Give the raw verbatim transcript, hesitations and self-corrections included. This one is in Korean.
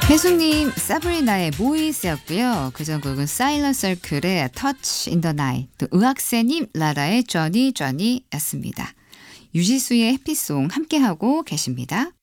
혜수님, 사브리나의 보이스였고요. 그전 곡은 사일런 서클의 Touch in the Night, 또 의학세님 라라의 Johnny Johnny였습니다. 유지수의 해피송 함께하고 계십니다.